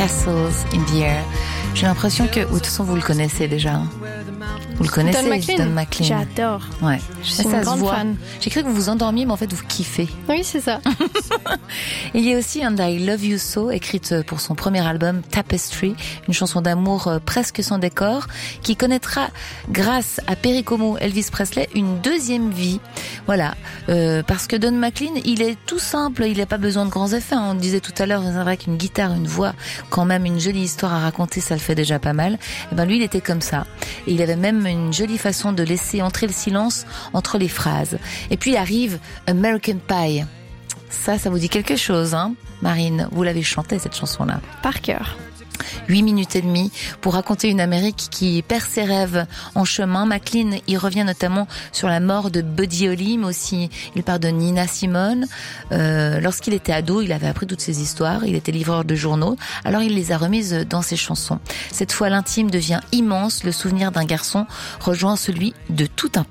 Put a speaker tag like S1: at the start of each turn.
S1: Castles in the Air. J'ai l'impression que, de toute façon, vous le connaissez déjà. Vous le connaissez, Don McLean.
S2: J'adore.
S1: Ouais.
S2: Je suis une grande fan.
S1: J'ai cru que vous vous endormiez, mais en fait, vous kiffez.
S2: Oui, c'est ça.
S1: Il y a aussi And I Love You So, écrite pour son premier album Tapestry, une chanson d'amour presque sans décor, qui connaîtra, grâce à Perry Como, Elvis Presley, une deuxième vie. Voilà. Parce que Don McLean, il est tout simple, il n'a pas besoin de grands effets. On disait tout à l'heure, c'est vrai qu'une guitare, une voix, quand même une jolie histoire à raconter, ça le fait déjà pas mal. Et ben lui, il était comme ça. Et il avait même une jolie façon de laisser entrer le silence entre les phrases. Et puis arrive American Pie. Ça vous dit quelque chose, hein, Marine? Vous l'avez chanté, cette chanson-là.
S2: Par cœur.
S1: 8 minutes et demie pour raconter une Amérique qui perd ses rêves en chemin. McLean, il revient notamment sur la mort de Buddy Holly, mais aussi il parle de Nina Simone. Lorsqu'il était ado, il avait appris toutes ces histoires. Il était livreur de journaux, alors il les a remises dans ses chansons. Cette fois, l'intime devient immense. Le souvenir d'un garçon rejoint celui de tout un